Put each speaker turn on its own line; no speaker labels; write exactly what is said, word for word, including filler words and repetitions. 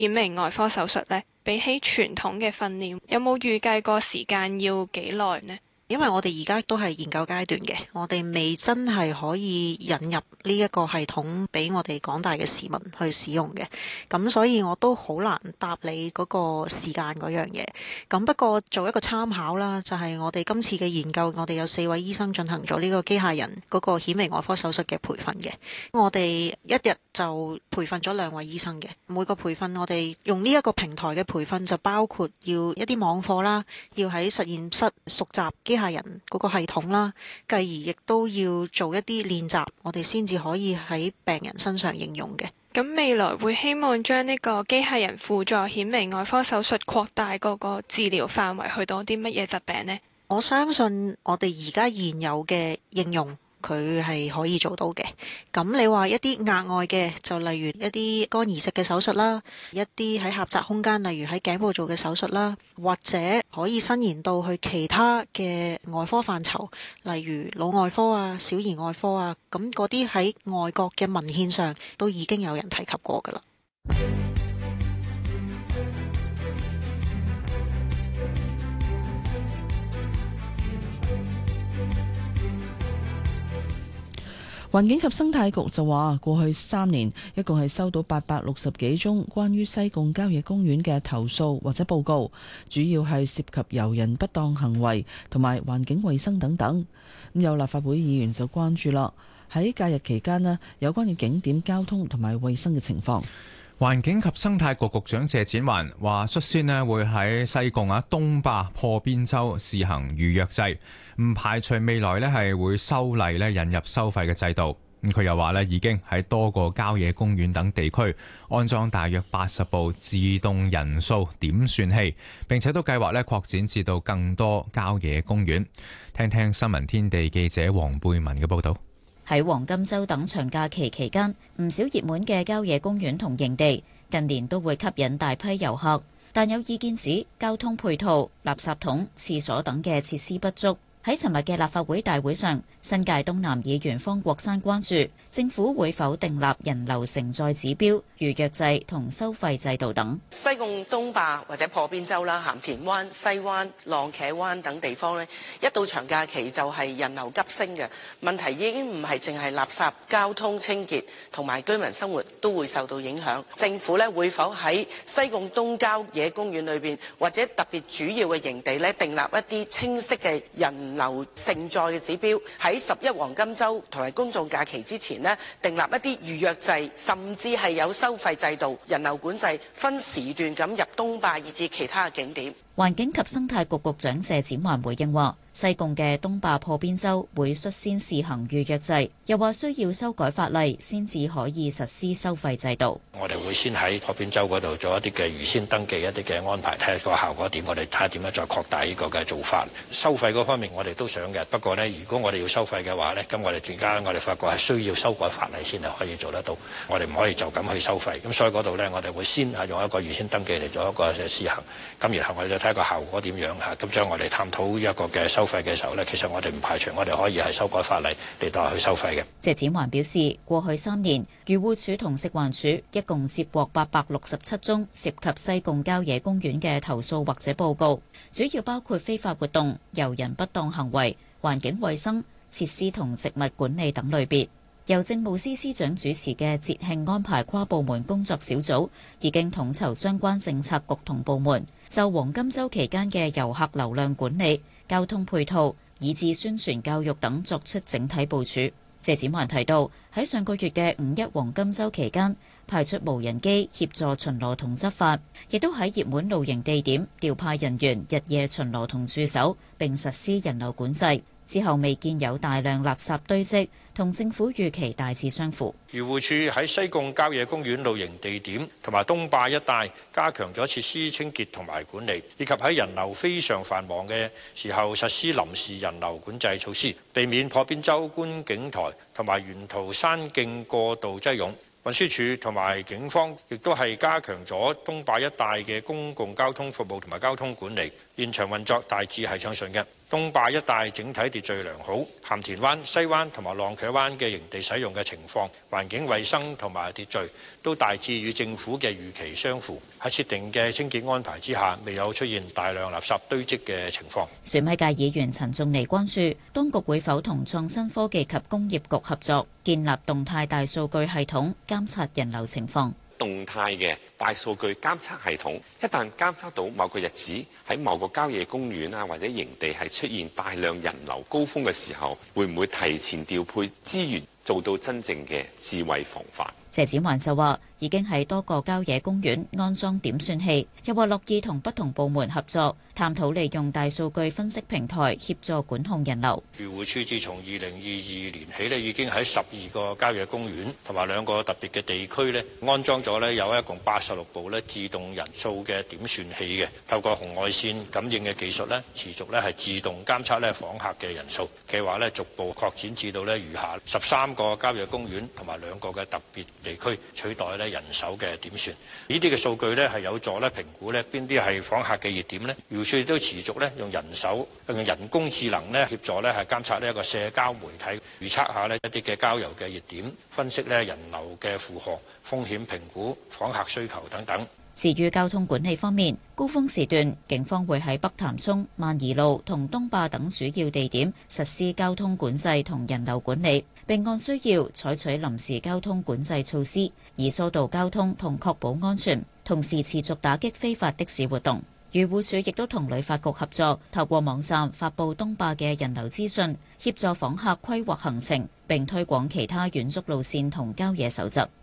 顯微外科手術呢，比起傳統嘅訓練，有冇預計過時間要幾耐呢？
因為我哋而家都係研究階段嘅，我哋未真係可以引入呢一個系統俾我哋廣大嘅市民去使用嘅，咁所以我都好難答你嗰個時間嗰樣嘢。咁不過做一個參考啦，就係我哋今次嘅研究，我哋有四位醫生進行咗呢個機械人嗰個顯微外科手術嘅培訓嘅。我哋一日就培訓咗兩位醫生嘅，每個培訓我哋用呢一個平台嘅培訓就包括要一啲網課啦，要喺實驗室熟習機械人嗰個系統啦，繼而亦都要做一啲練習，我哋先至可以喺病人身上應用嘅。
咁未來會希望將呢個機械人輔助顯微外科手術擴大嗰個治療範圍去到啲乜嘢疾病呢？
我相信我哋而家現有嘅應用，佢係可以做到嘅。咁你話一啲額外嘅，就例如一啲肝移植嘅手術啦，一啲喺狹窄空間，例如喺頸部做嘅手術啦，或者可以伸延到去其他嘅外科範疇，例如腦外科啊、小兒外科啊，咁嗰啲喺外國嘅文獻上都已經有人提及過㗎啦。
環境及生態局就話，過去三年一共係收到八百六十幾宗關於西貢郊野公園嘅投訴或者報告，主要係涉及遊人不當行為同埋環境衛生等等。咁有立法會議員就關注啦，喺假日期間呢，有關嘅景點交通同埋衛生嘅情況。
環境及生態局局長謝展寰話，率先呢會喺西貢啊東壩破邊洲試行預約制，唔排除未來呢係會修例呢引入收費嘅制度。咁佢又話呢已經喺多個郊野公園等地區安裝大約八十部自動人數點算器，並且都計劃呢擴展至到更多郊野公園。聽聽新聞天地記者黃貝文嘅報道。
喺黃金週等長假期期間，唔少熱門嘅郊野公園同營地近年都會吸引大批遊客，但有意見指交通配套、垃圾桶、廁所等嘅設施不足。喺尋日嘅立法會大會上，新界東南議員方國珊關注政府會否訂立人流承載指標、預約制同收費制度等。
西貢東壩或者破邊洲啦、鹹田灣、西灣、浪茄灣等地方呢，一到長假期就係人流急升嘅問題，已經唔係淨係垃圾、交通清潔同埋居民生活都會受到影響。政府呢會否喺西貢東郊野公園裏邊或者特別主要嘅營地呢，訂立一啲清晰嘅人流承載嘅指標，喺十一黃金週同埋公眾假期之前呢，訂立一啲預約制，甚至係有收費制度、人流管制，分時段咁入東壩以至其他嘅景點。
環境及生態局局長謝展寰回應話，西貢嘅東壩破邊洲會率先試行預約制，又話需要修改法例先至可以實施收費制度。
我哋會先喺破邊洲嗰度做一啲嘅預先登記，一啲嘅安排，睇下個效果點，我哋睇下點樣再擴大呢個嘅做法。收費嗰方面我哋都想嘅，不過呢，如果我哋要收費嘅話呢，咁我哋而家我哋發覺係需要修改法例先係可以做得到，我哋唔可以就咁去收費。咁所以嗰度呢，我哋會先係用一個預先登記嚟做一個試行，咁然後我哋就睇個效果點樣嚇。咁將我哋探討一個嘅收費嘅時候呢，其實我哋唔排除我哋可以係修改法例嚟到去收費嘅。
謝展寰表示，過去三年漁護署同食環署一共接獲八百六十七宗涉及西貢郊野公園嘅投訴或者報告，主要包括非法活動、遊人不當行為、環境衛生、設施同植物管理等類別。由政務司司長主持嘅節慶安排跨部門工作小組已經統籌相關政策局同部門，就黃金週期間嘅遊客流量管理、交通配套以至宣傳教育等作出整體部署。謝展寰提到，喺上個月嘅五一黃金週期間，派出無人機協助巡邏同執法，亦都喺熱門露營地點調派人員日夜巡邏同駐守，並實施人流管制。之後未見有大量垃圾堆積，同政府預期大致相符。
漁護署喺西貢郊野公園露營地點同埋東壩一帶加強咗設施清潔同埋管理，以及喺人流非常繁忙嘅時候實施臨時人流管制措施，避免破邊洲觀景台同埋沿途山徑過度擠擁。運輸署同埋警方亦都係加強咗東壩一帶嘅公共交通服務同埋交通管理，以現場運作大致係暢順嘅。東壩一帶整體秩序良好，鹹田灣、西灣同埋浪茄灣嘅營地使用嘅情況、環境衛生同埋秩序都大致與政府嘅預期相符。喺設定嘅清潔安排之下，未有出現大量垃圾堆積嘅情況。
選委界議員陳仲尼關注當局會否同創新科技及工業局合作，建立動態大數據系統監察人流情況。
動態嘅大數據監測系統，一旦監測到某個日子喺某個郊野公園啊或者營地係出現大量人流高峰嘅時候，會唔會提前調配資源，做到真正嘅智慧防範？
謝展寰就話已經喺多個郊野公園安裝點算器，又話樂意同不同部門合作，探討利用大數據分析平台協助管控人流。
漁護署自從二零二二年起咧，已經喺十二個郊野公園同埋兩個特別嘅地區咧安裝咗咧有一共八十六部咧自動人數嘅點算器嘅，透過紅外線感應嘅技術咧，持續咧係自動監測咧訪客嘅人數，計劃咧逐步擴展至到咧餘下十三個郊野公園同埋兩個嘅特別地區，取代咧人手嘅點算。呢啲嘅數據咧係有助咧評估咧邊啲係訪客嘅熱點咧，漁署亦都持續咧用人手用人工智能咧協助咧係監察呢一個社交媒體，預測下咧一啲嘅郊遊嘅熱點，分析咧人流嘅負荷、風險評估、訪客需求等等。
至於交通管理方面，高峰時段警方會喺北潭涌、萬宜路同東壩等主要地點實施交通管制同人流管理，並按需要採取臨時交通管制措施，以疏導交通同確保安全，同時持續打擊非法的士活動。漁護署亦都同旅發局合作，透過網站發布東壩嘅人流資訊，協助訪客規劃行程，並推廣其他遠足路線同郊野守則。